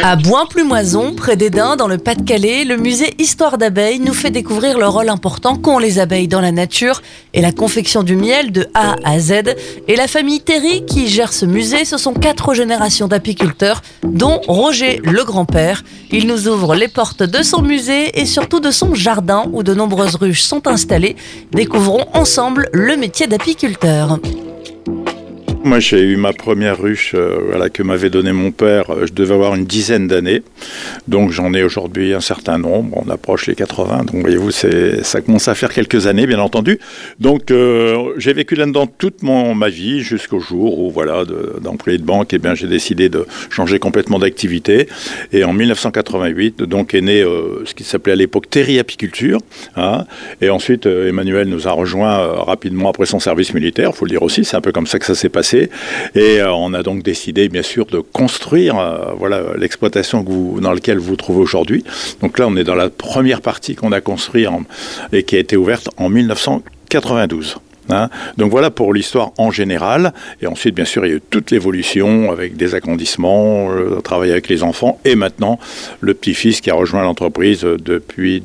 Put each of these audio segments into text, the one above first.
À Boin-Plumoison, près d'Edin, dans le Pas-de-Calais, le musée Histoire d'abeilles nous fait découvrir le rôle important qu'ont les abeilles dans la nature et la confection du miel de A à Z. Et la famille Théry qui gère ce musée, ce sont 4 générations d'apiculteurs, dont Roger le grand-père. Il nous ouvre les portes de son musée et surtout de son jardin où de nombreuses ruches sont installées. Découvrons ensemble le métier d'apiculteur. Moi, j'ai eu ma première ruche que m'avait donnée mon père. Je devais avoir une dizaine d'années. Donc, j'en ai aujourd'hui un certain nombre. On approche les 80. Donc, voyez-vous, ça commence à faire quelques années, bien entendu. Donc, j'ai vécu là-dedans toute ma vie jusqu'au jour où, d'employé de banque, j'ai décidé de changer complètement d'activité. Et en 1988, donc, est né ce qui s'appelait à l'époque Théry Apiculture. Et ensuite, Emmanuel nous a rejoints rapidement après son service militaire. Il faut le dire aussi, c'est un peu comme ça que ça s'est passé. Et on a donc décidé, bien sûr, de construire l'exploitation dans laquelle vous vous trouvez aujourd'hui. Donc là, on est dans la première partie qu'on a construite et qui a été ouverte en 1992. Donc voilà pour l'histoire en général. Et ensuite, bien sûr, il y a eu toute l'évolution avec des agrandissements, travail avec les enfants et maintenant le petit-fils qui a rejoint l'entreprise depuis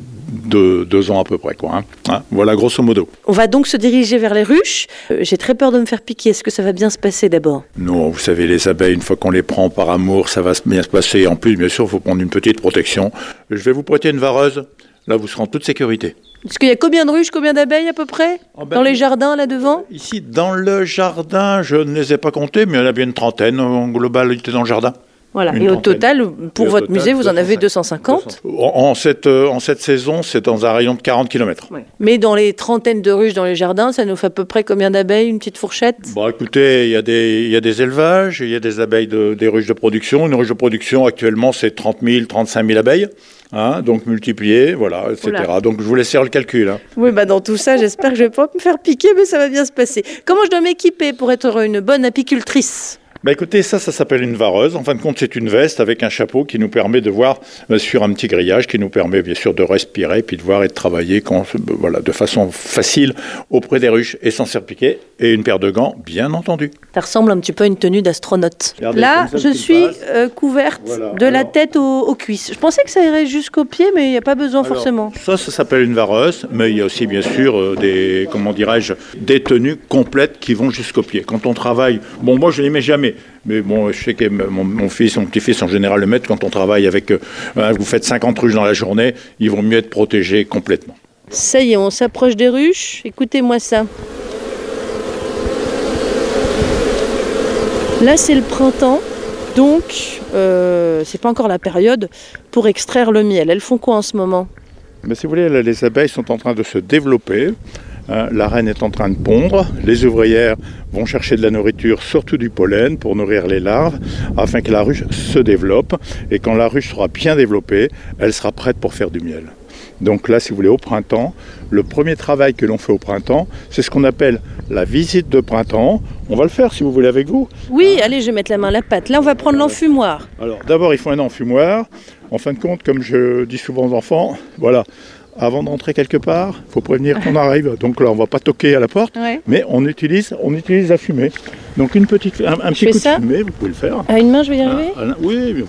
2 ans à peu près. Voilà grosso modo. On va donc se diriger vers les ruches. J'ai très peur de me faire piquer. Est-ce que ça va bien se passer d'abord ? Non, vous savez, les abeilles, une fois qu'on les prend par amour, ça va bien se passer. En plus, bien sûr, il faut prendre une petite protection. Je vais vous prêter une vareuse. Là, vous serez en toute sécurité. Est-ce qu'il y a combien de ruches, combien d'abeilles à peu près ? Dans les jardins, là devant ? Ici, dans le jardin, je ne les ai pas comptés, mais il y en a bien une trentaine en globalité dans le jardin. Voilà. Et au total, pour votre musée, vous en avez 250 ? En cette saison, c'est dans un rayon de 40 km. Ouais. Mais dans les trentaines de ruches dans les jardins, ça nous fait à peu près combien d'abeilles, une petite fourchette ? Écoutez, il y a des élevages, il y a des abeilles des ruches de production. Une ruche de production, actuellement, c'est 30 000, 35 000 abeilles. Donc multiplié, etc. Oula. Donc je vous laisse faire le calcul. Oui, dans tout ça, j'espère que je ne vais pas me faire piquer, mais ça va bien se passer. Comment je dois m'équiper pour être une bonne apicultrice ? Écoutez, ça s'appelle une vareuse. En fin de compte, c'est une veste avec un chapeau qui nous permet de voir sur un petit grillage, qui nous permet bien sûr de respirer, puis de voir et de travailler de façon facile auprès des ruches et sans se faire piquer. Et une paire de gants, bien entendu. Ça ressemble un petit peu à une tenue d'astronaute. Regardez, là, je suis couverte la tête aux cuisses. Je pensais que ça irait jusqu'aux pieds, mais il n'y a pas besoin forcément. Ça s'appelle une vareuse, mais il y a aussi bien sûr des tenues complètes qui vont jusqu'aux pieds. Quand on travaille, moi je ne les mets jamais. Mais je sais que mon petit-fils en général le mettent quand on travaille avec, vous faites 50 ruches dans la journée, ils vont mieux être protégés complètement. Ça y est, on s'approche des ruches, écoutez-moi ça. Là c'est le printemps, donc c'est pas encore la période pour extraire le miel. Elles font quoi en ce moment ? Si vous voulez, les abeilles sont en train de se développer. La reine est en train de pondre, les ouvrières vont chercher de la nourriture, surtout du pollen, pour nourrir les larves, afin que la ruche se développe. Et quand la ruche sera bien développée, elle sera prête pour faire du miel. Donc là, si vous voulez, au printemps, le premier travail que l'on fait au printemps, c'est ce qu'on appelle la visite de printemps. On va le faire, si vous voulez, avec vous. Oui, allez, je vais mettre la main à la pâte. Là, on va prendre l'enfumoir. Alors, d'abord, il faut un enfumoir. En fin de compte, comme je dis souvent aux enfants, avant d'entrer quelque part, il faut prévenir qu'on arrive. Donc là, on ne va pas toquer à la porte, mais on utilise la fumée. Donc un petit coup de fumée, vous pouvez le faire. À une main, je vais y arriver ? Oui,